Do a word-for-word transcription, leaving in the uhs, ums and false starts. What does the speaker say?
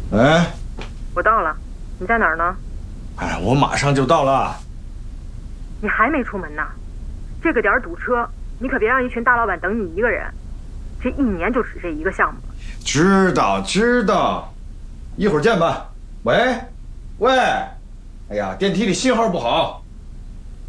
哎， 我到了，你在哪儿呢？ 哎，我马上就到了。 你还没出门呢？这个点儿堵车，你可别让一群大老板等你一个人。这一年就只这一个项目。 知道知道，一会儿见吧。喂，喂，哎呀，电梯里信号不好，